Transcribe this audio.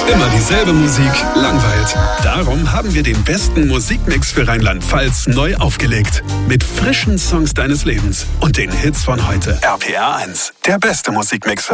Immer dieselbe Musik langweilt. Darum haben wir den besten Musikmix für Rheinland-Pfalz neu aufgelegt. Mit frischen Songs deines Lebens und den Hits von heute. RPR 1, der beste Musikmix für